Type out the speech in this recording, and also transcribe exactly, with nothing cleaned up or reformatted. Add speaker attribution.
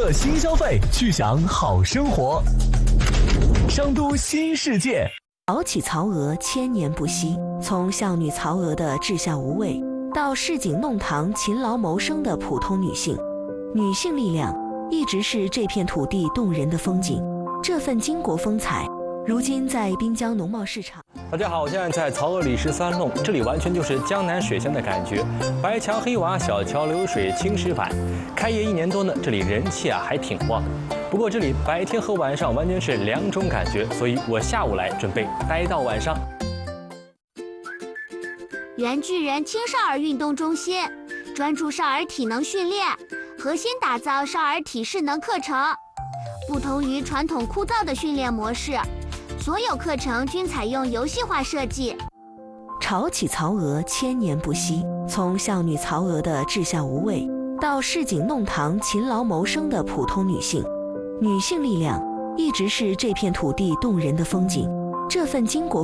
Speaker 1: 乐新消费，去享好生活。商都新世界，
Speaker 2: 曹起曹娥千年不息。从孝女曹娥的志向无畏，到市井弄堂勤劳谋生的普通女性，女性力量一直是这片土地动人的风景。这份巾帼风采，如今在滨江农贸市场。
Speaker 3: 大家好，我现在在曹娥里十三弄，这里完全就是江南水乡的感觉，白墙黑瓦，小桥流水，青石板。开业一年多呢，这里人气啊还挺旺。不过这里白天和晚上完全是两种感觉，所以我下午来准备待到晚上。
Speaker 4: 原巨人青少儿运动中心专注少儿体能训练，核心打造少儿体适能课程。不同于传统枯燥的训练模式，所有课程均采用游戏化设计。
Speaker 2: 曹起曹娥千年不息，从孝女曹娥的志向无畏，到市井弄堂勤劳谋生的普通女性，女性力量一直是这片土地动人的风景。这份巾帼